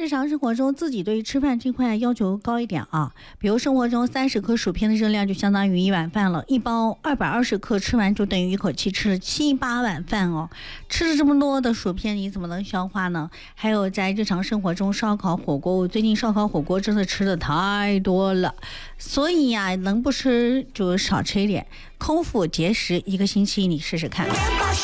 日常生活中自己对于吃饭这块要求高一点啊，比如生活中30颗薯片的热量就相当于1碗饭了，一包220克吃完就等于一口气吃了7-8碗饭哦。吃了这么多的薯片你怎么能消化呢？还有在日常生活中烧烤火锅，我最近烧烤火锅真的吃的太多了，所以呀，能不吃就少吃一点，空腹节食1个星期你试试看。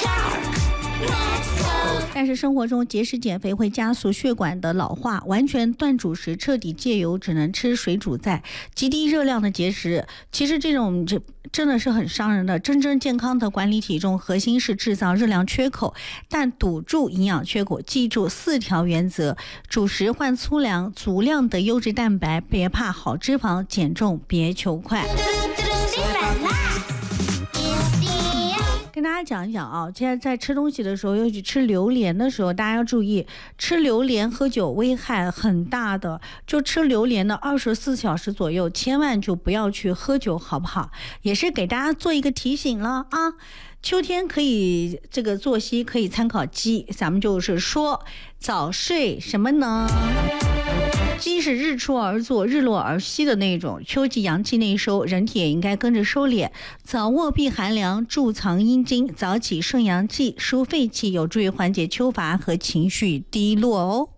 但是生活中节食减肥会加速血管的老化，完全断主食，彻底戒油，只能吃水煮菜，极低热量的节食，其实这真的是很伤人的。真正健康的管理体重，核心是制造热量缺口，但堵住营养缺口。记住4条原则：主食换粗粮，足量的优质蛋白，别怕好脂肪，减重别求快。跟大家讲一讲啊，现在在吃东西的时候，尤其吃榴莲的时候，大家要注意，吃榴莲喝酒危害很大的，就吃榴莲的24小时左右，千万就不要去喝酒，好不好？也是给大家做一个提醒了啊。秋天可以这个作息可以参考鸡，咱们就是说早睡什么呢？鸡是日出而作日落而息的那种，秋季阳气内收，人体也应该跟着收敛。早卧避寒凉，贮藏阴精，早起顺阳气，疏肺气，有助于缓解秋乏和情绪低落哦。